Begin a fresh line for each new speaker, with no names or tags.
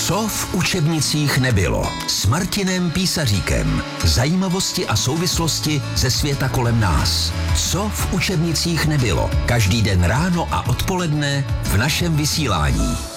Co v učebnicích nebylo? S Martinem Písaříkem. Zajímavosti a souvislosti ze světa kolem nás. Co v učebnicích nebylo? Každý den ráno a odpoledne v našem vysílání.